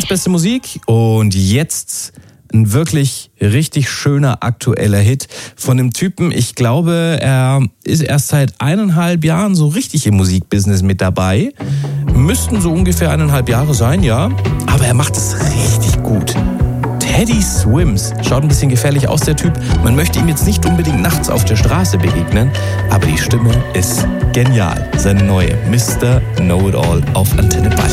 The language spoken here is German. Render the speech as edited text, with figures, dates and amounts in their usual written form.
beste Musik und jetzt ein wirklich richtig schöner aktueller Hit von einem Typen. Ich glaube, er ist erst seit 1,5 Jahren so richtig im Musikbusiness mit dabei. Müssten so ungefähr 1,5 Jahre sein, ja. Aber er macht es richtig gut. Teddy Swims. Schaut ein bisschen gefährlich aus, der Typ. Man möchte ihm jetzt nicht unbedingt nachts auf der Straße begegnen, aber die Stimme ist genial. Seine neue Mr. Know-It-All auf Antenne Bayern.